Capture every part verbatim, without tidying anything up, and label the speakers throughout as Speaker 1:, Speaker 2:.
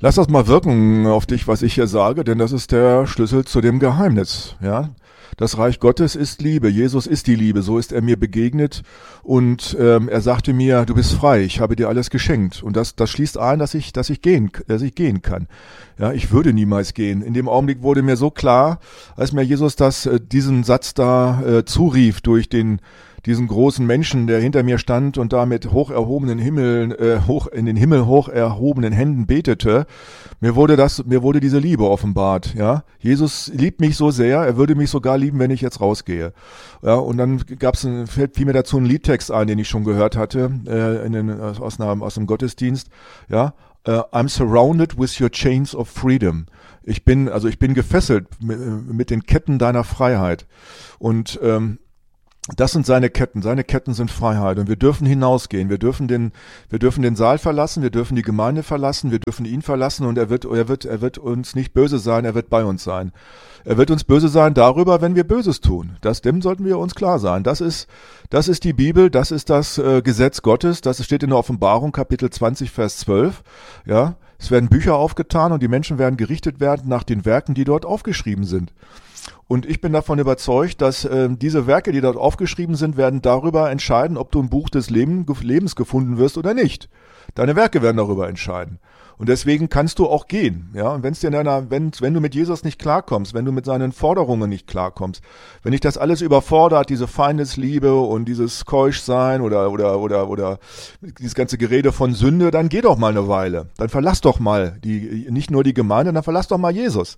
Speaker 1: Lass das mal wirken auf dich, was ich hier sage, denn das ist der Schlüssel zu dem Geheimnis, ja. Das Reich Gottes ist Liebe. Jesus ist die Liebe. So ist er mir begegnet und ähm, er sagte mir: Du bist frei. Ich habe dir alles geschenkt. Und das, das schließt ein, dass ich, dass ich gehen, dass ich gehen kann. Ja, ich würde niemals gehen. In dem Augenblick wurde mir so klar, als mir Jesus das, äh, diesen Satz da äh, zurief durch den diesen großen Menschen, der hinter mir stand und da mit hoch erhobenen Himmel, äh, hoch in den Himmel hoch erhobenen Händen betete. Mir wurde das, mir wurde diese Liebe offenbart, ja. Jesus liebt mich so sehr, er würde mich sogar lieben, wenn ich jetzt rausgehe. Ja, und dann gab's ein, fällt fiel mir dazu ein Liedtext ein, den ich schon gehört hatte, äh, in den, aus einem, aus dem Gottesdienst, ja. Uh, I'm surrounded with your chains of freedom. Ich bin, also ich bin gefesselt mit, mit den Ketten deiner Freiheit. Und, ähm, das sind seine Ketten. Seine Ketten sind Freiheit. Und wir dürfen hinausgehen. Wir dürfen den, wir dürfen den Saal verlassen. Wir dürfen die Gemeinde verlassen. Wir dürfen ihn verlassen. Und er wird, er wird, er wird uns nicht böse sein. Er wird bei uns sein. Er wird uns böse sein darüber, wenn wir Böses tun. Das, dem sollten wir uns klar sein. Das ist, das ist die Bibel. Das ist das äh, Gesetz Gottes. Das steht in der Offenbarung, Kapitel zwanzig, Vers zwölf. Ja. Es werden Bücher aufgetan und die Menschen werden gerichtet werden nach den Werken, die dort aufgeschrieben sind. Und ich bin davon überzeugt, dass äh, diese Werke, die dort aufgeschrieben sind, werden darüber entscheiden, ob du im Buch des Leben, Lebens gefunden wirst oder nicht. Deine Werke werden darüber entscheiden. Und deswegen kannst du auch gehen. Ja, und wenn's dir in deiner, wenn, wenn du mit Jesus nicht klarkommst, wenn du mit seinen Forderungen nicht klarkommst, wenn dich das alles überfordert, diese Feindesliebe und dieses Keuschsein oder, oder, oder, oder dieses ganze Gerede von Sünde, dann geh doch mal eine Weile. Dann verlass doch mal die, nicht nur die Gemeinde, dann verlass doch mal Jesus.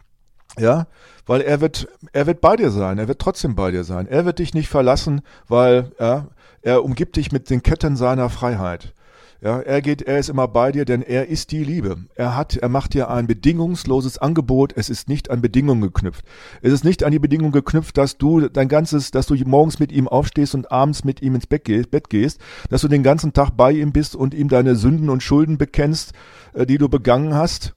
Speaker 1: Ja, weil er wird, er wird bei dir sein, er wird trotzdem bei dir sein. Er wird dich nicht verlassen, weil ja, er umgibt dich mit den Ketten seiner Freiheit. Ja, er geht, er ist immer bei dir, denn er ist die Liebe. Er hat, er macht dir ein bedingungsloses Angebot. Es ist nicht an Bedingungen geknüpft. Es ist nicht an die Bedingung geknüpft, dass du dein ganzes, dass du morgens mit ihm aufstehst und abends mit ihm ins Bett gehst, Bett gehst, dass du den ganzen Tag bei ihm bist und ihm deine Sünden und Schulden bekennst, die du begangen hast.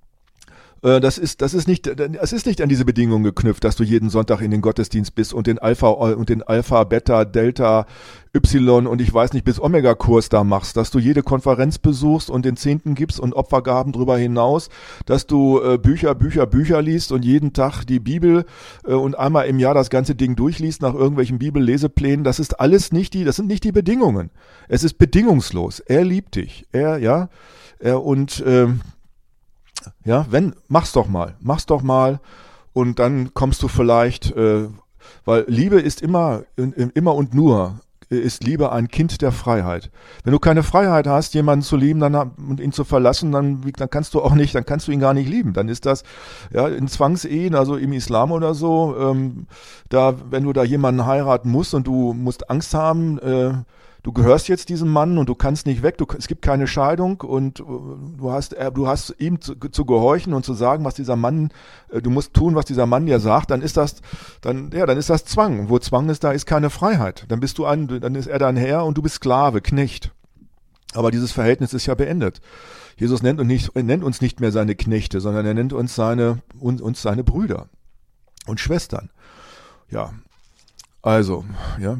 Speaker 1: Das ist, das ist nicht, es ist nicht an diese Bedingungen geknüpft, dass du jeden Sonntag in den Gottesdienst bist und den Alpha und den Alpha, Beta, Delta, Y und ich weiß nicht bis Omega-Kurs da machst, dass du jede Konferenz besuchst und den Zehnten gibst und Opfergaben drüber hinaus, dass du äh, Bücher, Bücher, Bücher liest und jeden Tag die Bibel äh, und einmal im Jahr das ganze Ding durchliest nach irgendwelchen Bibelleseplänen. Das ist alles nicht die, das sind nicht die Bedingungen. Es ist bedingungslos. Er liebt dich. Er, ja, er und ähm, Ja, wenn, mach's doch mal, mach's doch mal und dann kommst du vielleicht, äh, weil Liebe ist immer, immer und nur, ist Liebe ein Kind der Freiheit. Wenn du keine Freiheit hast, jemanden zu lieben dann, und ihn zu verlassen, dann, dann kannst du auch nicht, dann kannst du ihn gar nicht lieben. Dann ist das, ja, in Zwangsehen, also im Islam oder so, ähm, da, wenn du da jemanden heiraten musst und du musst Angst haben, äh, du gehörst jetzt diesem Mann und du kannst nicht weg, du, es gibt keine Scheidung und du hast, du hast ihm zu, zu gehorchen und zu sagen, was dieser Mann, du musst tun, was dieser Mann dir sagt, dann ist das, dann, ja, dann ist das Zwang. Wo Zwang ist, da ist keine Freiheit. Dann bist du ein, dann ist er dein Herr und du bist Sklave, Knecht. Aber dieses Verhältnis ist ja beendet. Jesus nennt uns nicht, er nennt uns nicht mehr seine Knechte, sondern er nennt uns seine, uns, uns seine Brüder und Schwestern. Ja. Also, ja.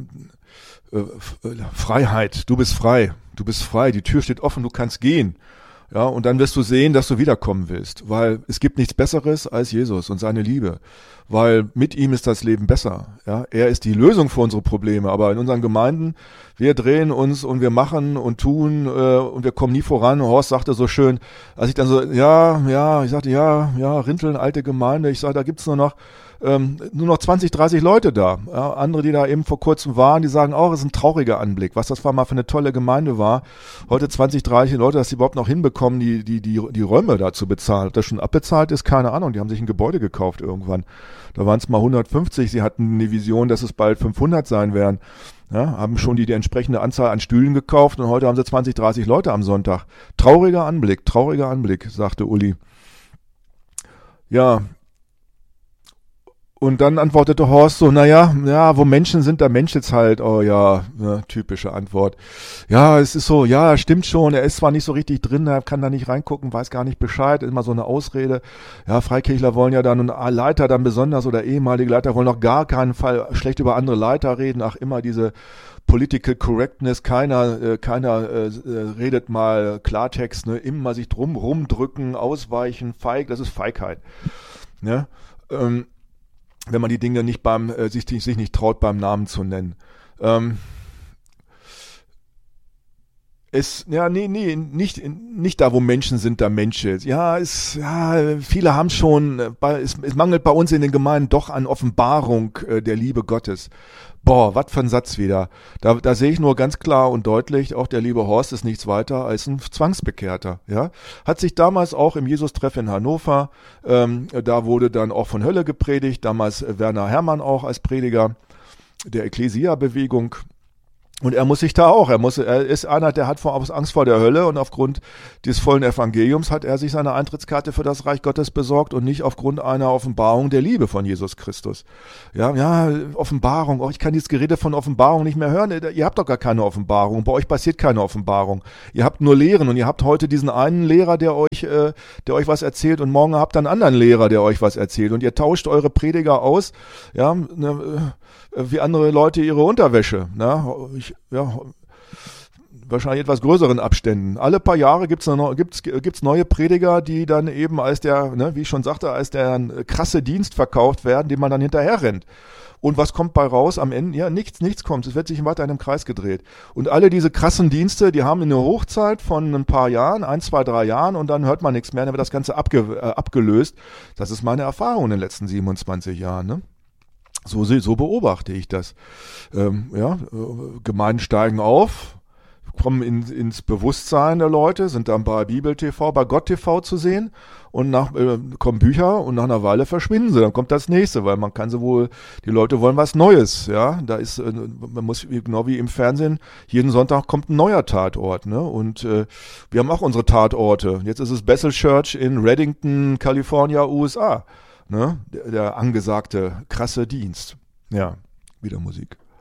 Speaker 1: Freiheit, du bist frei, du bist frei, die Tür steht offen, du kannst gehen. Ja, und dann wirst du sehen, dass du wiederkommen willst, weil es gibt nichts Besseres als Jesus und seine Liebe, weil mit ihm ist das Leben besser. Ja, er ist die Lösung für unsere Probleme, aber in unseren Gemeinden, wir drehen uns und wir machen und tun äh, und wir kommen nie voran. Horst sagte so schön, als ich dann so, ja, ja, ich sagte, ja, ja, Rinteln, alte Gemeinde, ich sage, da gibt's nur noch Ähm, nur noch zwanzig, dreißig Leute da. Ja, andere, die da eben vor kurzem waren, die sagen auch, es ist ein trauriger Anblick, was das mal für eine tolle Gemeinde war. Heute zwanzig, dreißig Leute, dass sie überhaupt noch hinbekommen, die, die, die, die Räume da zu bezahlen. Ob das schon abbezahlt ist, keine Ahnung. Die haben sich ein Gebäude gekauft irgendwann. Da waren es mal hundertfünfzig, sie hatten eine Vision, dass es bald fünfhundert sein werden. Ja, haben schon die, die entsprechende Anzahl an Stühlen gekauft und heute haben sie zwanzig, dreißig Leute am Sonntag. Trauriger Anblick, trauriger Anblick, sagte Uli. Ja, Und dann antwortete Horst so, naja, ja, wo Menschen sind, da menschelt's halt. Oh ja, ne, typische Antwort. Ja, es ist so, ja, stimmt schon, er ist zwar nicht so richtig drin, er kann da nicht reingucken, weiß gar nicht Bescheid, ist immer so eine Ausrede. Ja, Freikirchler wollen ja dann, und Leiter dann besonders oder ehemalige Leiter wollen auf gar keinen Fall schlecht über andere Leiter reden. Ach, immer diese Political Correctness, keiner, äh, keiner äh, redet mal Klartext, ne, immer sich drum rumdrücken, ausweichen, feig, das ist Feigheit. Ne? Ähm, wenn man die Dinge nicht beim, äh, sich, sich nicht traut, beim Namen zu nennen. Ähm, es, ja, nee, nee, nicht, nicht da, wo Menschen sind, da Menschen. Ja, es, ja, viele haben schon, bei, es, es mangelt bei uns in den Gemeinden doch an Offenbarung äh, der Liebe Gottes. Boah, was für ein Satz wieder. Da, da sehe ich nur ganz klar und deutlich, auch der liebe Horst ist nichts weiter als ein Zwangsbekehrter. Ja, hat sich damals auch im Jesus-Treff in Hannover, ähm, da wurde dann auch von Hölle gepredigt, damals Werner Herrmann auch als Prediger der Ekklesia-Bewegung. Und er muss sich da auch, er muss, er ist einer, der hat vor, Angst vor der Hölle, und aufgrund des vollen Evangeliums hat er sich seine Eintrittskarte für das Reich Gottes besorgt und nicht aufgrund einer Offenbarung der Liebe von Jesus Christus. Ja, ja, Offenbarung, oh, ich kann dieses Gerede von Offenbarung nicht mehr hören, ihr habt doch gar keine Offenbarung, bei euch passiert keine Offenbarung. Ihr habt nur Lehren, und ihr habt heute diesen einen Lehrer, der euch, äh, der euch was erzählt, und morgen habt ihr einen anderen Lehrer, der euch was erzählt, und ihr tauscht eure Prediger aus, ja, ne, wie andere Leute ihre Unterwäsche. Ne? Ich, ja, wahrscheinlich etwas größeren Abständen. Alle paar Jahre gibt's noch, gibt's, gibt's neue Prediger, die dann eben als der, ne, wie ich schon sagte, als der krasse Dienst verkauft werden, dem man dann hinterher rennt. Und was kommt bei raus? Am Ende, ja, nichts, nichts kommt. Es wird sich weiter in einem Kreis gedreht. Und alle diese krassen Dienste, die haben eine Hochzeit von ein paar Jahren, ein, zwei, drei Jahren, und dann hört man nichts mehr, dann wird das Ganze abge, äh, abgelöst. Das ist meine Erfahrung in den letzten siebenundzwanzig Jahren, ne? So, so beobachte ich das. Ähm, ja, Gemeinden steigen auf, kommen in, ins Bewusstsein der Leute, sind dann bei Bibel T V, bei Gott T V zu sehen, und nach, äh, kommen Bücher, und nach einer Weile verschwinden sie. Dann kommt das nächste, weil man kann sie wohl, die Leute wollen was Neues. Ja, da ist, äh, man muss genau wie im Fernsehen, jeden Sonntag kommt ein neuer Tatort. Ne? Und äh, wir haben auch unsere Tatorte. Jetzt ist es Bethel Church in Reddington, California, U S A. Ne? Der, der angesagte krasse Dienst. Ja, wieder Musik.